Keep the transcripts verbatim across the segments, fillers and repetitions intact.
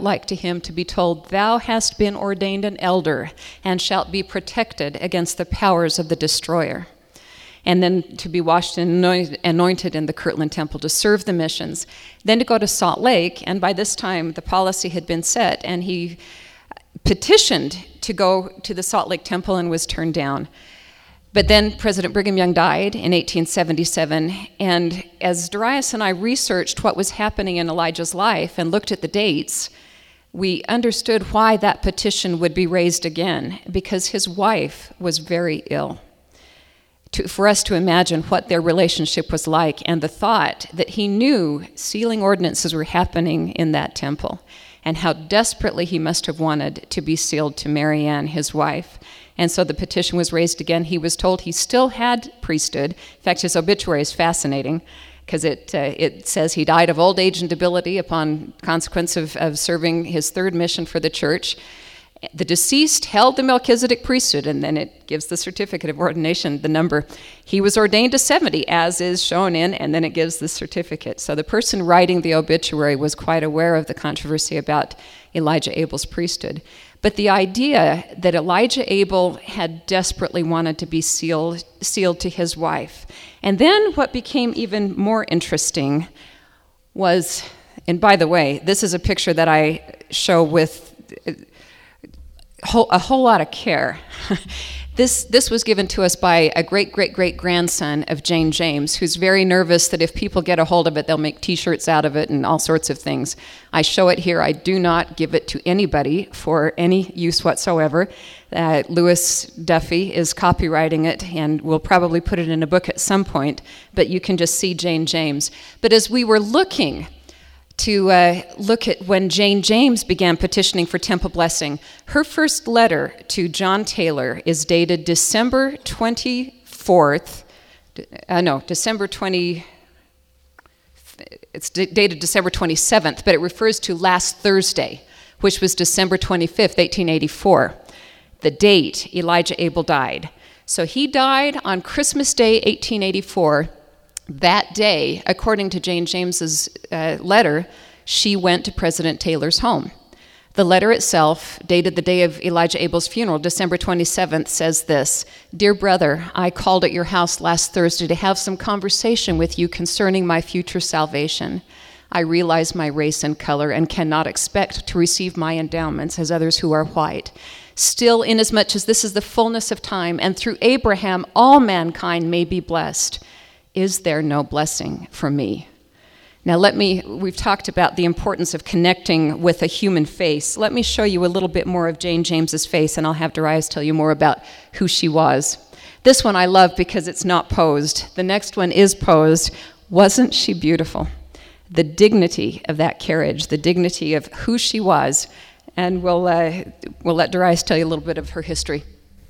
felt like to him to be told, "Thou hast been ordained an elder, and shalt be protected against the powers of the destroyer." And then to be washed and anointed in the Kirtland Temple to serve the missions. Then to go to Salt Lake, and by this time the policy had been set, and he petitioned to go to the Salt Lake Temple and was turned down. But then President Brigham Young died in eighteen seventy-seven, and as Darius and I researched what was happening in Elijah's life and looked at the dates, we understood why that petition would be raised again, because his wife was very ill. To, for us to imagine what their relationship was like, and the thought that he knew sealing ordinances were happening in that temple, and how desperately he must have wanted to be sealed to Mary Ann, his wife. And so the petition was raised again. He was told he still had priesthood. In fact, his obituary is fascinating, because it uh, it says he died of old age and debility upon consequence of, of serving his third mission for the church. The deceased held the Melchizedek priesthood, and then it gives the certificate of ordination, the number. He was ordained to seventy, as is shown in, and then it gives the certificate. So the person writing the obituary was quite aware of the controversy about Elijah Abel's priesthood. But the idea that Elijah Abel had desperately wanted to be sealed, sealed to his wife. And then what became even more interesting was, and by the way, this is a picture that I show with a whole lot of care. This this was given to us by a great-great-great-grandson of Jane James, who's very nervous that if people get a hold of it, they'll make T-shirts out of it and all sorts of things. I show it here. I do not give it to anybody for any use whatsoever. Uh, Lewis Duffy is copywriting it, and we'll probably put it in a book at some point, but you can just see Jane James. But as we were looking to uh, look at when Jane James began petitioning for temple blessing, her first letter to John Taylor is dated December twenty-fourth, uh, no, December twentieth, it's d- dated December twenty-seventh, but it refers to last Thursday, which was December twenty-fifth, eighteen eighty-four, the date Elijah Abel died. So he died on Christmas Day, eighteen eighty-four. That day, according to Jane James's uh, letter, she went to President Taylor's home. The letter itself, dated the day of Elijah Abel's funeral, December twenty-seventh, says this: "Dear brother, I called at your house last Thursday to have some conversation with you concerning my future salvation. I realize my race and color and cannot expect to receive my endowments as others who are white. Still, inasmuch as this is the fullness of time, and through Abraham all mankind may be blessed, is there no blessing for me?" Now let me, we've talked about the importance of connecting with a human face. Let me show you a little bit more of Jane James's face, and I'll have Darius tell you more about who she was. This one I love because it's not posed. The next one is posed. Wasn't she beautiful? The dignity of that carriage, the dignity of who she was. And we'll, uh, we'll let Darius tell you a little bit of her history.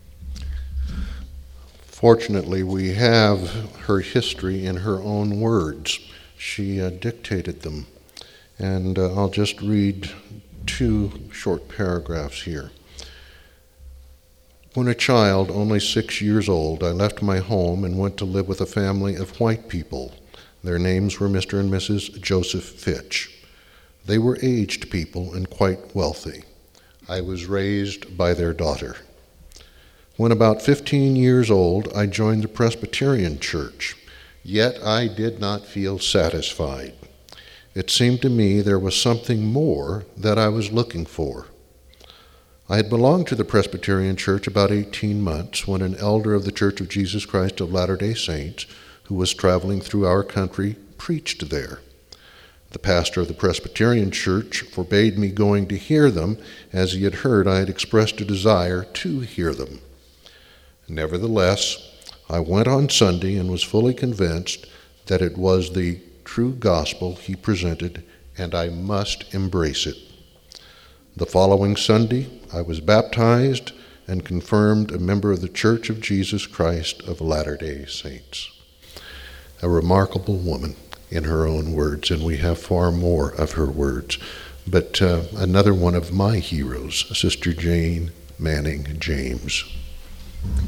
Fortunately, we have her history in her own words. She uh, dictated them. And uh, I'll just read two short paragraphs here. "When a child, only six years old, I left my home and went to live with a family of white people. Their names were Mister and Missus Joseph Fitch. They were aged people and quite wealthy. I was raised by their daughter. When about fifteen years old, I joined the Presbyterian Church, yet I did not feel satisfied. It seemed to me there was something more that I was looking for. I had belonged to the Presbyterian Church about eighteen months when an elder of the Church of Jesus Christ of Latter-day Saints, who was traveling through our country, preached there. The pastor of the Presbyterian Church forbade me going to hear them, as he had heard I had expressed a desire to hear them. Nevertheless, I went on Sunday and was fully convinced that it was the true gospel he presented, and I must embrace it. The following Sunday, I was baptized and confirmed a member of the Church of Jesus Christ of Latter-day Saints." A remarkable woman in her own words, and we have far more of her words. But uh, another one of my heroes, Sister Jane Manning James.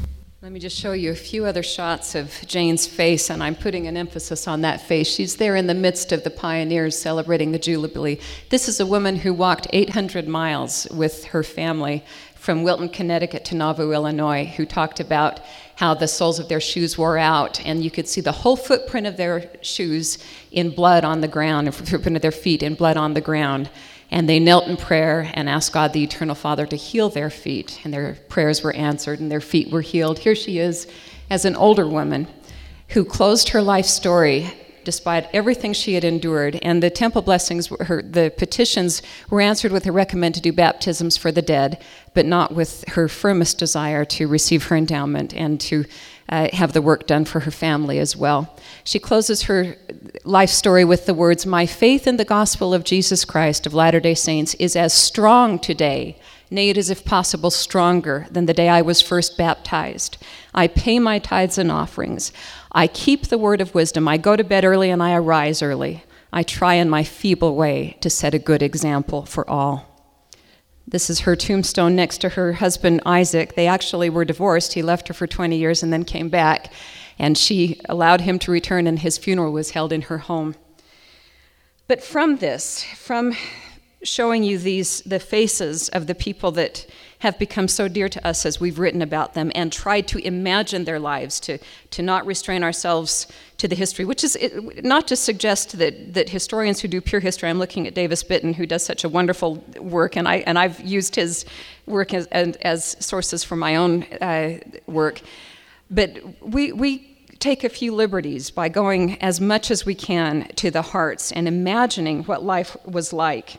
Let me just show you a few other shots of Jane's face, and I'm putting an emphasis on that face. She's there in the midst of the pioneers celebrating the Jubilee. This is a woman who walked eight hundred miles with her family from Wilton, Connecticut to Nauvoo, Illinois, who talked about how the soles of their shoes wore out, and you could see the whole footprint of their shoes in blood on the ground, the footprint of their feet in blood on the ground. And they knelt in prayer and asked God, the Eternal Father, to heal their feet. And their prayers were answered and their feet were healed. Here she is as an older woman who closed her life story despite everything she had endured. And the temple blessings, were her, the petitions were answered with a recommend to do baptisms for the dead, but not with her firmest desire to receive her endowment and to uh, have the work done for her family as well. She closes her life story with the words, "My faith in the gospel of Jesus Christ of Latter-day Saints is as strong today, nay, it is if possible stronger than the day I was first baptized. I pay my tithes and offerings. I keep the word of wisdom. I go to bed early and I arise early. I try in my feeble way to set a good example for all." This is her tombstone next to her husband, Isaac. They actually were divorced. He left her for twenty years and then came back, and she allowed him to return, and his funeral was held in her home. But from this, from showing you these the faces of the people that have become so dear to us as we've written about them and tried to imagine their lives, to, to not restrain ourselves to the history, which is it, not to suggest that, that historians who do pure history, I'm looking at Davis Bitton, who does such a wonderful work, and, I, and I've used his work as, as, as sources for my own uh, work, but we, we take a few liberties by going as much as we can to the hearts and imagining what life was like.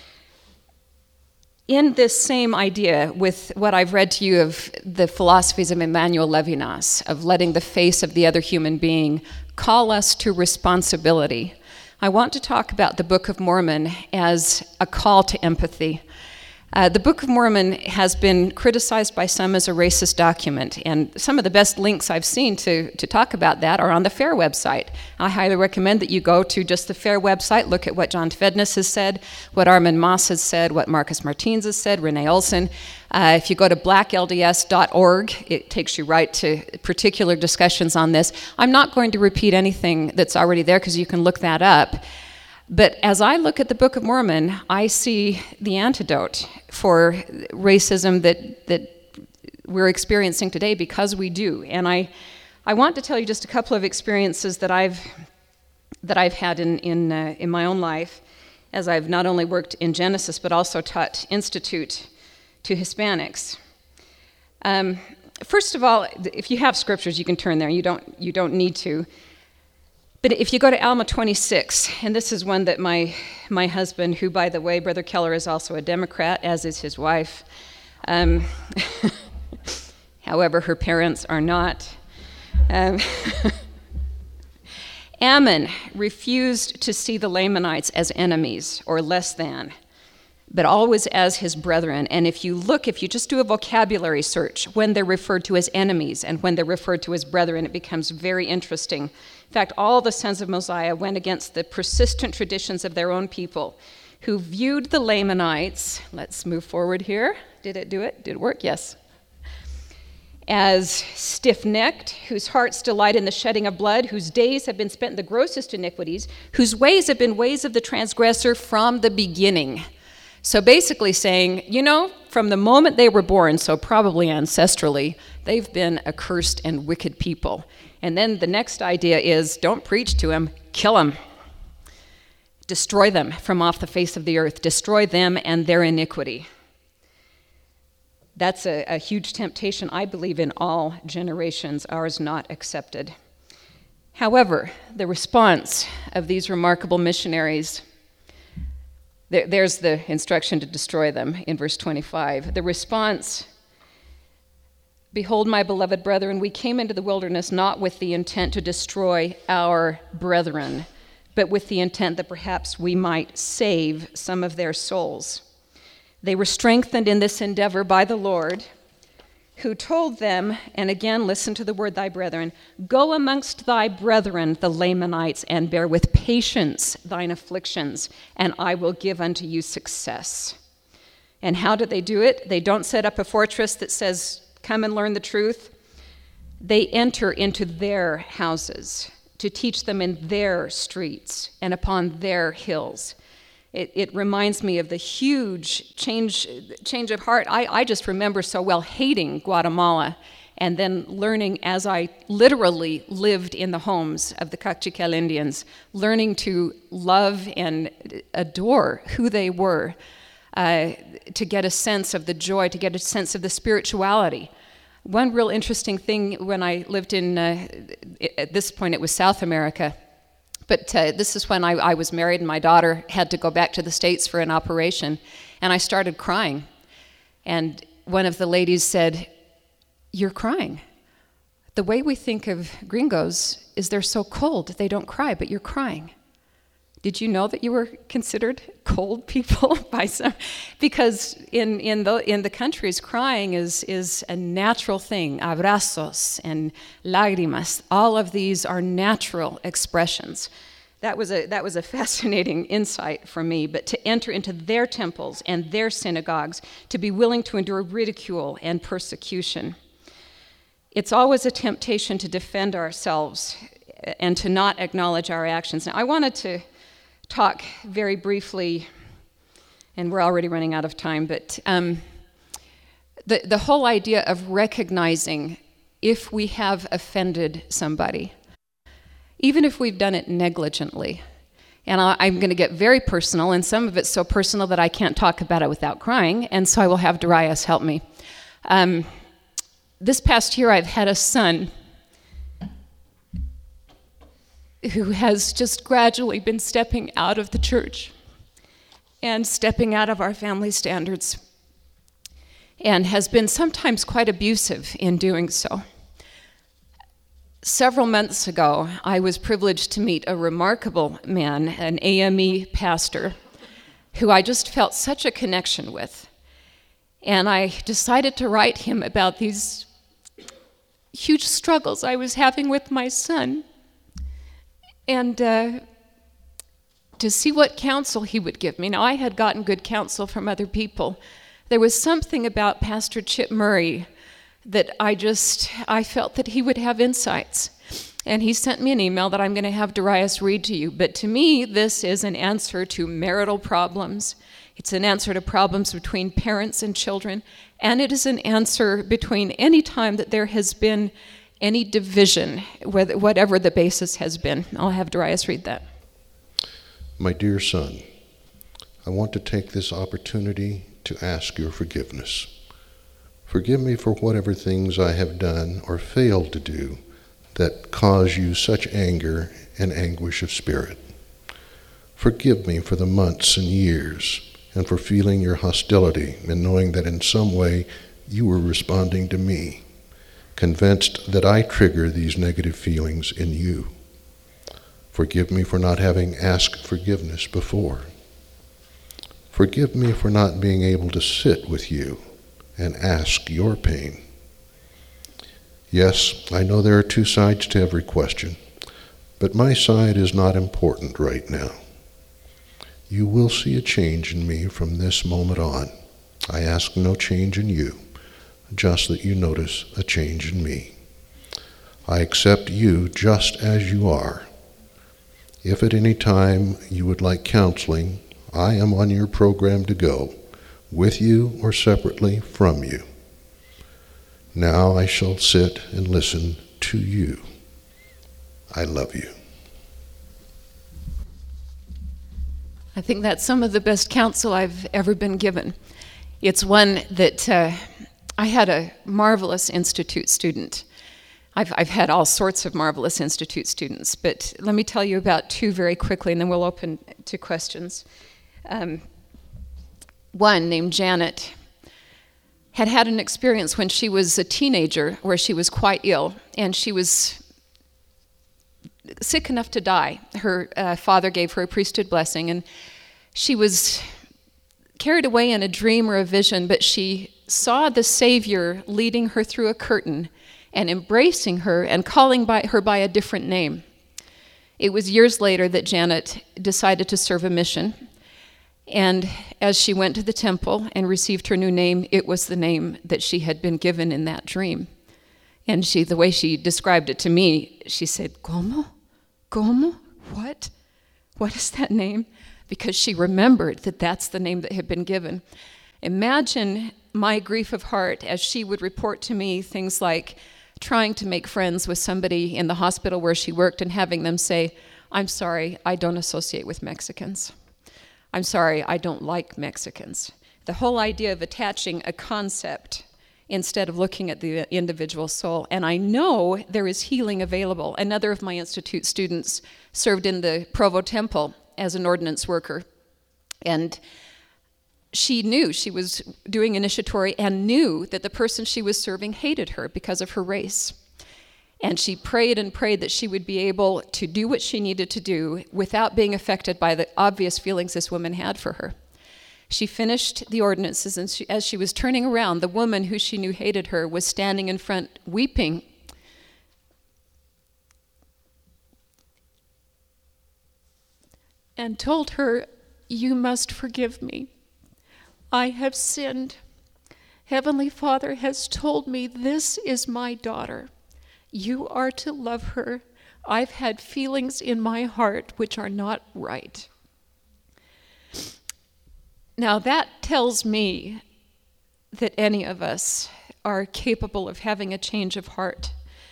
In this same idea with what I've read to you of the philosophies of Emmanuel Levinas, of letting the face of the other human being call us to responsibility, I want to talk about the Book of Mormon as a call to empathy. Uh, the Book of Mormon has been criticized by some as a racist document, and some of the best links I've seen to, to talk about that are on the FAIR website. I highly recommend that you go to just the FAIR website, look at what John Tvednes has said, what Armand Moss has said, what Marcus Martins has said, Renee Olson. Uh, if you go to black L D S dot org, it takes you right to particular discussions on this. I'm not going to repeat anything that's already there because you can look that up. But as I look at the Book of Mormon, I see the antidote for racism that that we're experiencing today, because we do. And I, I want to tell you just a couple of experiences that I've that I've had in in uh, in my own life, as I've not only worked in Genesis but also taught Institute to Hispanics. Um, first of all, if you have scriptures, you can turn there. You don't you don't need to. But if you go to Alma twenty-six, and this is one that my my husband, who, by the way, Brother Keller is also a Democrat, as is his wife. Um, however, her parents are not. Um, Ammon refused to see the Lamanites as enemies or less than, but always as his brethren. And if you look, if you just do a vocabulary search, when they're referred to as enemies and when they're referred to as brethren, it becomes very interesting. In fact, all the sons of Mosiah went against the persistent traditions of their own people, who viewed the Lamanites, let's move forward here. Did it do it? Did it work? Yes. As stiff-necked, whose hearts delight in the shedding of blood, whose days have been spent in the grossest iniquities, whose ways have been ways of the transgressor from the beginning. So basically saying, you know, from the moment they were born, so probably ancestrally, they've been accursed and wicked people. And then the next idea is, don't preach to them, kill them. Destroy them from off the face of the earth. Destroy them and their iniquity. That's a, a huge temptation, I believe, in all generations, ours not accepted. However, the response of these remarkable missionaries, there, there's the instruction to destroy them in verse twenty-five. The response, "Behold, my beloved brethren, we came into the wilderness not with the intent to destroy our brethren, but with the intent that perhaps we might save some of their souls. They were strengthened in this endeavor by the Lord, who told them," and again, listen to the word thy brethren, "go amongst thy brethren, the Lamanites, and bear with patience thine afflictions, and I will give unto you success." And how did they do it? They don't set up a fortress that says, come and learn the truth. They enter into their houses to teach them in their streets and upon their hills. It, it reminds me of the huge change, change of heart. I, I just remember so well hating Guatemala and then learning as I literally lived in the homes of the Kaqchikel Indians, learning to love and adore who they were, uh, to get a sense of the joy, to get a sense of the spirituality. One real interesting thing when I lived in, uh, at this point it was South America, but uh, this is when I, I was married and my daughter had to go back to the States for an operation, and I started crying. And one of the ladies said, "You're crying. The way we think of gringos is they're so cold, they don't cry, but you're crying. Did you know that you were considered cold people by some?" Because in, in, the, in the countries, crying is, is a natural thing. Abrazos and lágrimas, all of these are natural expressions. That was a, that was a fascinating insight for me, but to enter into their temples and their synagogues, to be willing to endure ridicule and persecution. It's always a temptation to defend ourselves and to not acknowledge our actions. Now, I wanted to talk very briefly, and we're already running out of time, but um, the, the whole idea of recognizing if we have offended somebody, even if we've done it negligently. And I, I'm going to get very personal, and some of it's so personal that I can't talk about it without crying, and so I will have Darius help me. Um, this past year, I've had a son who has just gradually been stepping out of the church and stepping out of our family standards, and has been sometimes quite abusive in doing so. Several months ago, I was privileged to meet a remarkable man, an A M E pastor, who I just felt such a connection with. And I decided to write him about these huge struggles I was having with my son, and uh, to see what counsel he would give me. Now, I had gotten good counsel from other people. There was something about Pastor Chip Murray that I just, I felt that he would have insights. And he sent me an email that I'm going to have Darius read to you. But to me, this is an answer to marital problems. It's an answer to problems between parents and children. And it is an answer between any time that there has been any division, whatever the basis has been. I'll have Darius read that. My dear son, I want to take this opportunity to ask your forgiveness. Forgive me for whatever things I have done or failed to do that cause you such anger and anguish of spirit. Forgive me for the months and years and for feeling your hostility and knowing that in some way you were responding to me, convinced that I trigger these negative feelings in you. Forgive me for not having asked forgiveness before. Forgive me for not being able to sit with you and ask your pain. Yes, I know there are two sides to every question, but my side is not important right now. You will see a change in me from this moment on. I ask no change in you, just that you notice a change in me. I accept you just as you are. If at any time you would like counseling, I am on your program to go, with you or separately from you. Now I shall sit and listen to you. I love you. I think that's some of the best counsel I've ever been given. It's one that uh, I had a marvelous Institute student. I've, I've had all sorts of marvelous Institute students, but let me tell you about two very quickly, and then we'll open to questions. Um, one, named Janet, had had an experience when she was a teenager where she was quite ill, and she was sick enough to die. Her uh, father gave her a priesthood blessing, and she was carried away in a dream or a vision, but she saw the Savior leading her through a curtain and embracing her and calling by her by a different name. It was years later that Janet decided to serve a mission, and as she went to the temple and received her new name, it was the name that she had been given in that dream. And she, the way she described it to me, she said, "Como? Como? What? What is that name?" Because she remembered that that's the name that had been given. Imagine my grief of heart as she would report to me things like trying to make friends with somebody in the hospital where she worked and having them say, "I'm sorry, I don't associate with Mexicans. I'm sorry, I don't like Mexicans." The whole idea of attaching a concept instead of looking at the individual soul. And I know there is healing available. Another of my institute students served in the Provo Temple as an ordinance worker. And she knew she was doing initiatory and knew that the person she was serving hated her because of her race. And she prayed and prayed that she would be able to do what she needed to do without being affected by the obvious feelings this woman had for her. She finished the ordinances, and she, as she was turning around, the woman who she knew hated her was standing in front weeping. And told her, "You must forgive me. I have sinned. Heavenly Father has told me this is my daughter. You are to love her. I've had feelings in my heart which are not right." Now that tells me that any of us are capable of having a change of heart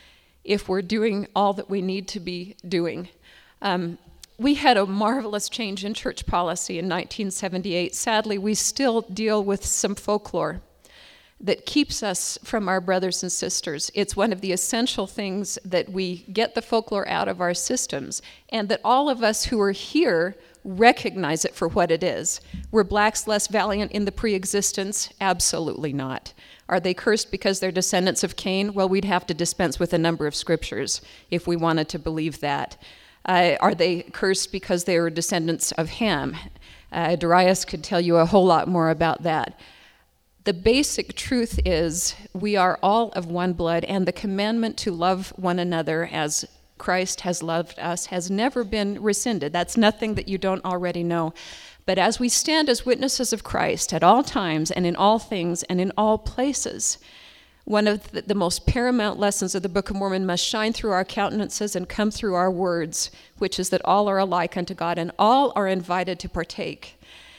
if we're doing all that we need to be doing. Um, we had a marvelous change in church policy in nineteen seventy-eight. Sadly, we still deal with some folklore that keeps us from our brothers and sisters. It's one of the essential things that we get the folklore out of our systems, and that all of us who are here recognize it for what it is. Were blacks less valiant in the pre-existence? Absolutely not. Are they cursed because they're descendants of Cain? Well, we'd have to dispense with a number of scriptures if we wanted to believe that. Uh, are they cursed because they were descendants of Ham? Uh, Darius could tell you a whole lot more about that. The basic truth is we are all of one blood, and the commandment to love one another as Christ has loved us has never been rescinded. That's nothing that you don't already know. But as we stand as witnesses of Christ at all times and in all things and in all places, one of the, the most paramount lessons of the Book of Mormon must shine through our countenances and come through our words, which is that all are alike unto God and all are invited to partake.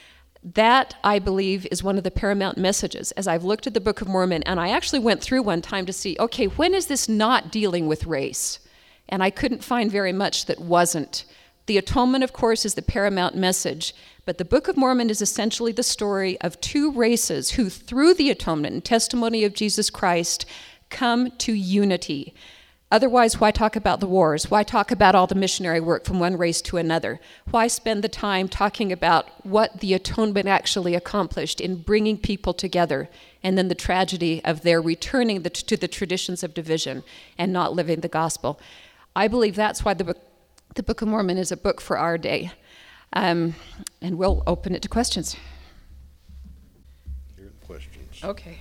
That, I believe, is one of the paramount messages as I've looked at the Book of Mormon, and I actually went through one time to see, okay, when is this not dealing with race? And I couldn't find very much that wasn't. The atonement, of course, is the paramount message, but the Book of Mormon is essentially the story of two races who, through the atonement and testimony of Jesus Christ, come to unity. Otherwise, why talk about the wars? Why talk about all the missionary work from one race to another? Why spend the time talking about what the atonement actually accomplished in bringing people together, and then the tragedy of their returning the, to the traditions of division and not living the gospel? I believe that's why the book, the Book of Mormon is a book for our day. Um, and we'll open it to questions. Here are the questions. Okay.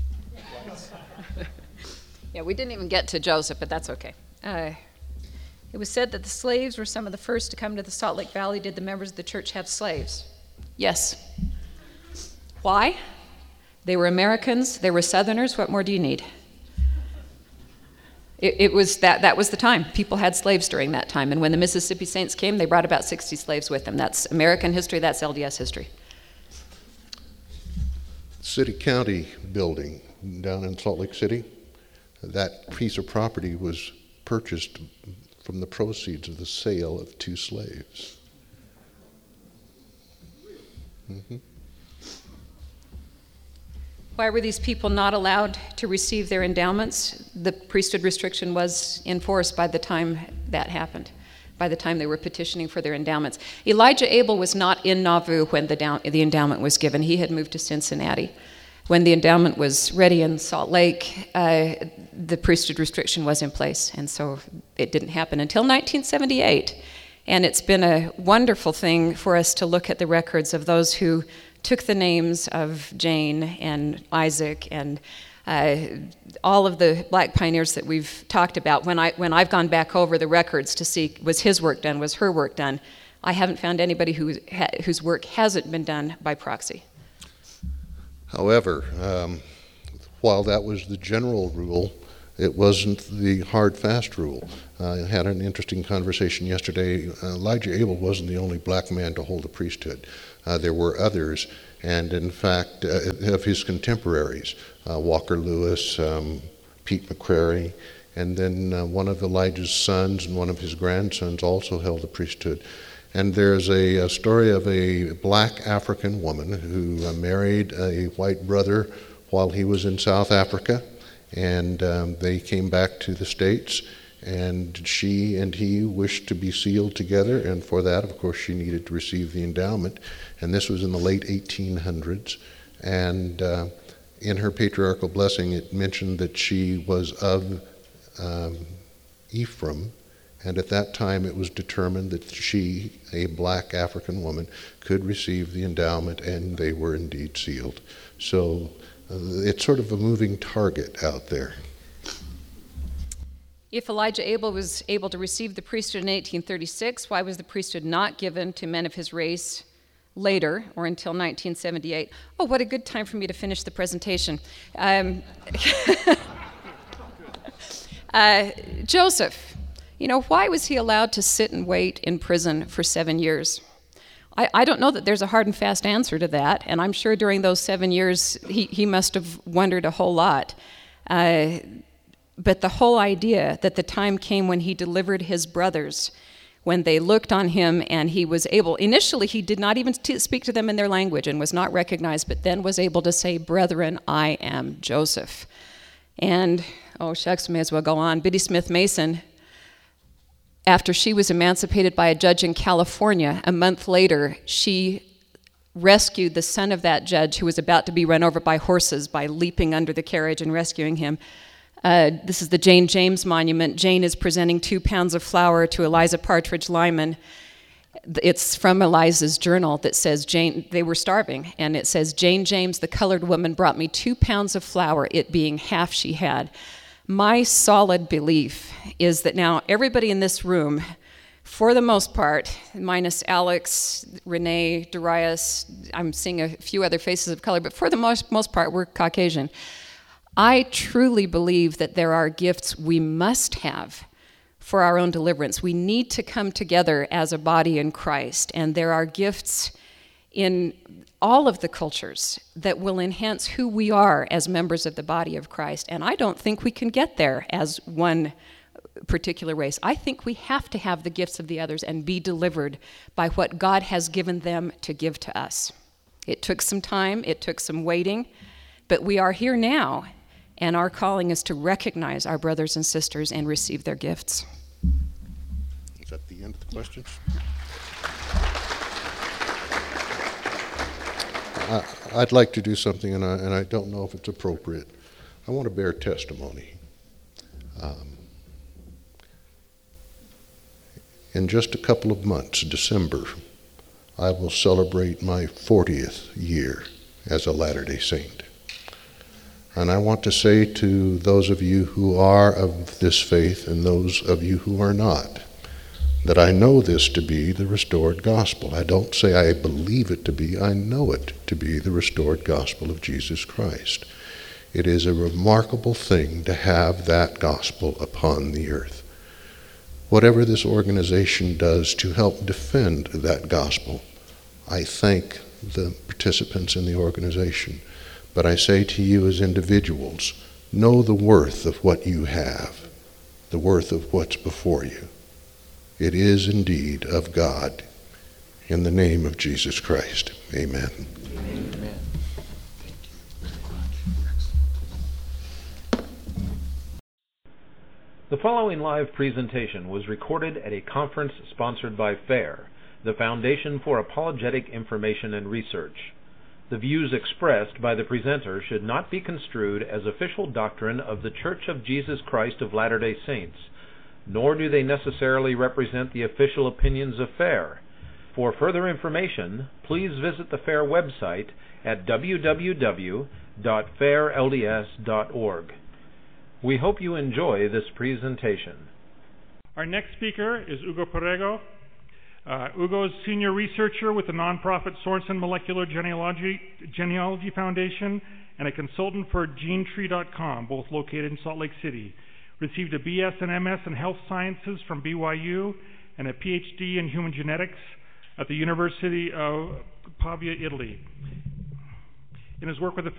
Yeah, we didn't even get to Joseph, but that's okay. Uh, it was said that the slaves were some of the first to come to the Salt Lake Valley. Did the members of the church have slaves? Yes. Why? They were Americans. They were Southerners. What more do you need? It, it was that that was the time. People had slaves during that time. And when the Mississippi Saints came, they brought about sixty slaves with them. That's American history. That's L D S history. City County building down in Salt Lake City, that piece of property was purchased from the proceeds of the sale of two slaves. Mm-hmm. Why were these people not allowed to receive their endowments? The priesthood restriction was enforced by the time that happened, by the time they were petitioning for their endowments. Elijah Abel was not in Nauvoo when the, down, the endowment was given. He had moved to Cincinnati. When the endowment was ready in Salt Lake, uh, the priesthood restriction was in place, and so it didn't happen until nineteen seventy-eight. And it's been a wonderful thing for us to look at the records of those who took the names of Jane and Isaac and uh, all of the black pioneers that we've talked about. When, I, when I've gone back over the records to see, was his work done, was her work done, I haven't found anybody who, ha, whose work hasn't been done by proxy. However, um, while that was the general rule, It wasn't the hard, fast rule. Uh, I had an interesting conversation yesterday. Uh, Elijah Abel wasn't the only black man to hold the priesthood. Uh, there were others, and in fact, uh, of his contemporaries, uh, Walker Lewis, um, Pete McCrary, and then uh, one of Elijah's sons and one of his grandsons also held the priesthood. And there's a, a story of a black African woman who uh, married a white brother while he was in South Africa. And um, they came back to the States, and she and he wished to be sealed together, and for that, of course, she needed to receive the endowment. And this was in the late eighteen hundreds. And uh, in her patriarchal blessing, it mentioned that she was of um, Ephraim, and at that time it was determined that she, a black African woman, could receive the endowment, and they were indeed sealed. So Uh, it's sort of a moving target out there. If Elijah Abel was able to receive the priesthood in eighteen thirty-six, why was the priesthood not given to men of his race later or until nineteen seventy-eight? Oh, what a good time for me to finish the presentation. Um, uh, Joseph, you know, why was he allowed to sit and wait in prison for seven years? I, I don't know that there's a hard and fast answer to that, and I'm sure during those seven years he, he must have wondered a whole lot. Uh, but the whole idea that the time came when he delivered his brothers, when they looked on him and he was able, initially he did not even t- speak to them in their language and was not recognized, but then was able to say, "Brethren, I am Joseph." And, oh shucks, may as well go on, Biddy Smith Mason, after she was emancipated by a judge in California, a month later, she rescued the son of that judge who was about to be run over by horses by leaping under the carriage and rescuing him. Uh, this is the Jane James Monument. Jane is presenting two pounds of flour to Eliza Partridge Lyman. It's from Eliza's journal that says, Jane, they were starving, and it says, "Jane James, the colored woman, brought me two pounds of flour, it being half she had." My solid belief is that now everybody in this room, for the most part, minus Alex, Renee, Darius, I'm seeing a few other faces of color, but for the most, most part, we're Caucasian. I truly believe that there are gifts we must have for our own deliverance. We need to come together as a body in Christ, and there are gifts in all of the cultures that will enhance who we are as members of the body of Christ. And I don't think we can get there as one particular race. I think we have to have the gifts of the others and be delivered by what God has given them to give to us. It took some time, it took some waiting, but we are here now, and our calling is to recognize our brothers and sisters and receive their gifts. Is that the end of the questions? I, I'd like to do something, and I, and I don't know if it's appropriate. I want to bear testimony. Um, in just a couple of months, December, I will celebrate my fortieth year as a Latter-day Saint. And I want to say to those of you who are of this faith and those of you who are not, that I know this to be the restored gospel. I don't say I believe it to be, I know it to be the restored gospel of Jesus Christ. It is a remarkable thing to have that gospel upon the earth. Whatever this organization does to help defend that gospel, I thank the participants in the organization. But I say to you as individuals, know the worth of what you have, the worth of what's before you. It is indeed of God. In the name of Jesus Christ, amen. Amen. The following live presentation was recorded at a conference sponsored by FAIR, the Foundation for Apologetic Information and Research. The views expressed by the presenter should not be construed as official doctrine of the Church of Jesus Christ of Latter-day Saints, nor do they necessarily represent the official opinions of FAIR. For further information, please visit the FAIR website at w w w dot fair l d s dot org. We hope you enjoy this presentation. Our next speaker is Hugo Perego. Uh, Ugo is senior researcher with the nonprofit Sorensen Molecular Genealogy, Genealogy Foundation and a consultant for gene tree dot com, both located in Salt Lake City. Received a B S and M S in Health Sciences from B Y U and a P H D in Human Genetics at the University of Pavia, Italy. In his work with the